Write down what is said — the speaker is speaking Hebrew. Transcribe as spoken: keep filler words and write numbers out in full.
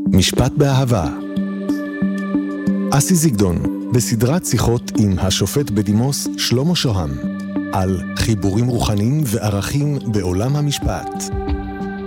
משפט באהבה. אסי זיגדון, בסדרת שיחות עם השופט בדימוס שלמה שוהם, על חיבורים רוחניים וערכים בעולם המשפט.